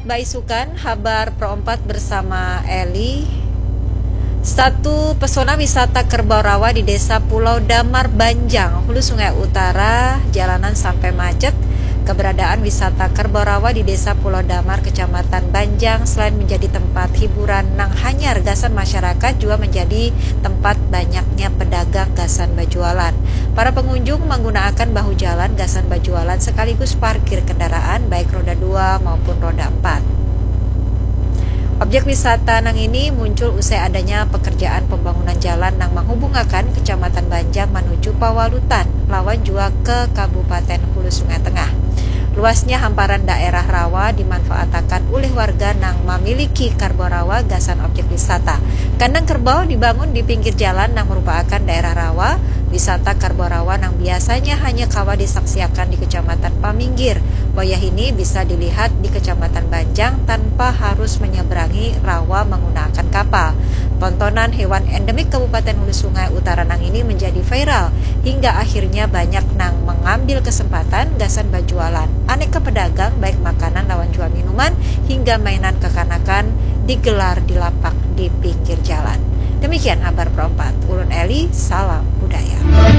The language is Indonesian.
Baisukan, Habar Pro 4 bersama Eli. Satu pesona wisata Kerbau Rawa di Desa Pulau Damar Banjang, Hulu Sungai Utara, jalanan sampai macet. Keberadaan wisata Kerbau Rawa di Desa Pulau Damar, Kecamatan Banjang, selain menjadi tempat hiburan nang hanyar gasan masyarakat, juga menjadi tempat banyaknya pedagang gasan bajualan. Para pengunjung menggunakan bahu jalan gasan bajualan sekaligus parkir kendaraan baik roda 2 maupun roda 4. Objek wisata nang ini muncul usai adanya pekerjaan pembangunan jalan nang menghubungkan Kecamatan Banjang menuju Pawalutan, lawan juga ke Kabupaten Hulu Sungai Tengah. Luasnya hamparan daerah rawa dimanfaatkan oleh warga nang memiliki kerbau rawa gasan objek wisata. Kandang kerbau dibangun di pinggir jalan nang merupakan daerah rawa. Wisata kerbau rawa nang biasanya hanya kawa disaksikan di Kecamatan Paminggir. Wayah ini bisa dilihat di Kecamatan Banjang tanpa harus menyeberangi rawa menggunakan kapal. Tontonan hewan endemik Kabupaten Hulu Sungai Utara nang ini menjadi viral hingga akhirnya banyak nang mengambil kesempatan gasan bajualan. Aneka pedagang baik makanan lawan jual minuman hingga mainan kekanakan digelar di lapak di pinggir jalan. Demikian Habar Pro 4. Ulun Eli, salam budaya.